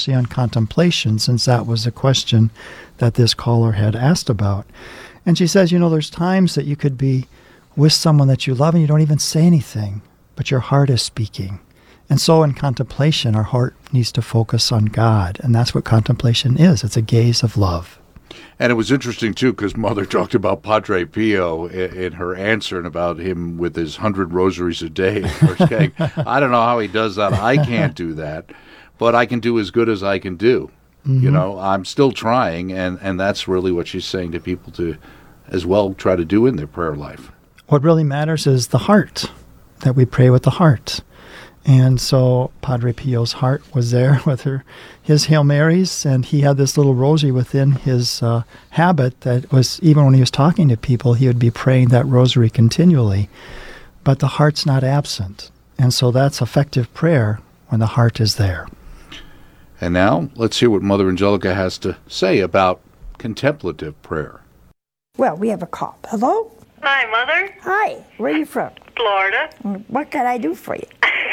especially on contemplation, since that was a question that this caller had asked about. And she says, there's times that you could be with someone that you love and you don't even say anything, but your heart is speaking. And so in contemplation, our heart needs to focus on God. And that's what contemplation is. It's a gaze of love. And it was interesting, too, because Mother talked about Padre Pio in her answer and about him with his 100 rosaries a day. I don't know how he does that. I can't do that. But I can do as good as I can do. Mm-hmm. I'm still trying. And that's really what she's saying to people to as well try to do in their prayer life. What really matters is the heart, that we pray with the heart. And so Padre Pio's heart was there with his Hail Marys, and he had this little rosary within his habit that was, even when he was talking to people, he would be praying that rosary continually. But the heart's not absent. And so that's effective prayer when the heart is there. And now let's hear what Mother Angelica has to say about contemplative prayer. Well, we have a call. Hello? Hi, Mother. Hi. Where are you from? Florida. What can I do for you?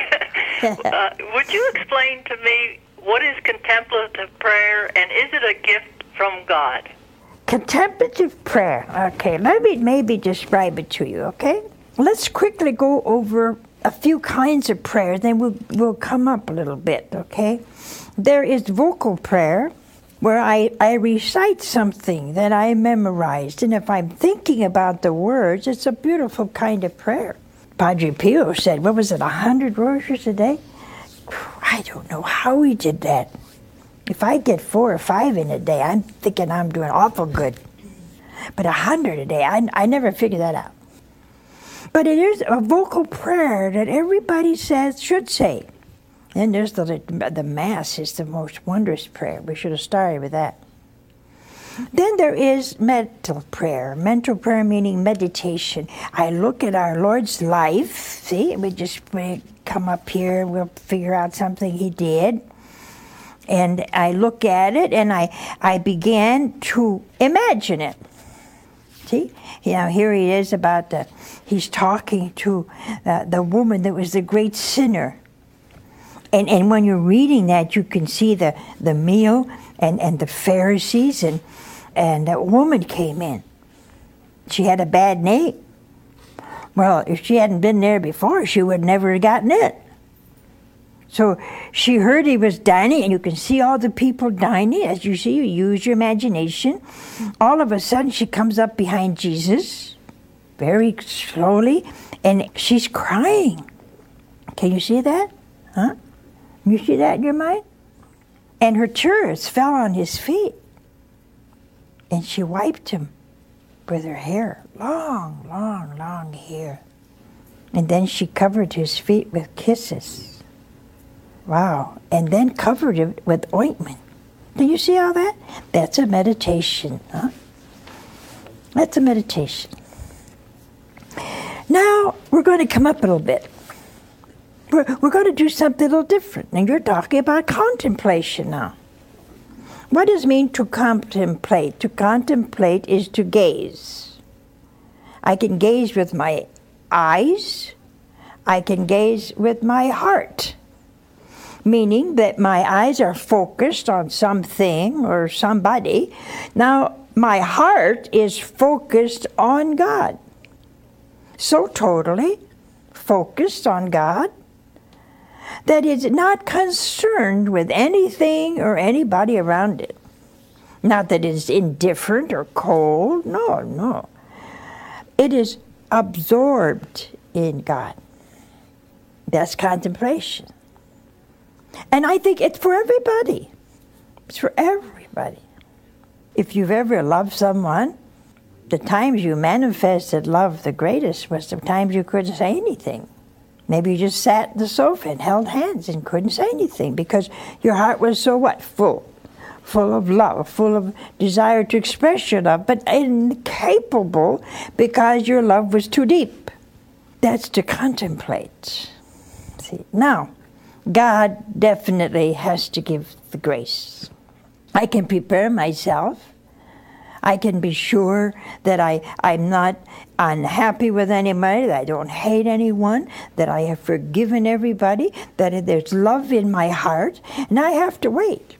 Would you explain to me what is contemplative prayer, and is it a gift from God? Contemplative prayer. Okay, let me maybe describe it to you, okay? Let's quickly go over a few kinds of prayer, then we'll come up a little bit, okay? There is vocal prayer, where I recite something that I memorized, and if I'm thinking about the words, it's a beautiful kind of prayer. Padre Pio said, 100 rosaries a day? I don't know how he did that. If I get 4 or 5 in a day, I'm thinking I'm doing awful good. But 100 a day, I never figured that out. But it is a vocal prayer that everybody should say. And there's the Mass is the most wondrous prayer. We should have started with that. Then there is mental prayer. Mental prayer meaning meditation. I look at our Lord's life. See, we come up here, we'll figure out something he did. And I look at it and I began to imagine it. See? Here he is he's talking to the woman that was the great sinner. And when you're reading that, you can see the meal and the Pharisees, and that woman came in. She had a bad name. Well, if she hadn't been there before, she would never have gotten it. So she heard he was dining, and you can see all the people dining. As you see, you use your imagination. All of a sudden, she comes up behind Jesus, very slowly, and she's crying. Can you see that? Huh? You see that in your mind? And her tears fell on his feet. And she wiped him with her hair. Long, long, long hair. And then she covered his feet with kisses. Wow. And then covered it with ointment. Do you see all that? That's a meditation, huh? That's a meditation. Now, we're going to come up a little bit. We're going to do something a little different. And you're talking about contemplation now. What does it mean to contemplate? To contemplate is to gaze. I can gaze with my eyes. I can gaze with my heart. Meaning that my eyes are focused on something or somebody. Now, my heart is focused on God. So totally focused on God that it's not concerned with anything or anybody around it. Not that it's indifferent or cold. No, no. It is absorbed in God. That's contemplation. And I think it's for everybody. It's for everybody. If you've ever loved someone, the times you manifested love the greatest was the times you couldn't say anything. Maybe you just sat on the sofa and held hands and couldn't say anything because your heart was so what? Full of love, full of desire to express your love, but incapable because your love was too deep. That's to contemplate. See, now, God definitely has to give the grace. I can prepare myself. I can be sure that I'm not unhappy with anybody, that I don't hate anyone, that I have forgiven everybody, that there's love in my heart, and I have to wait.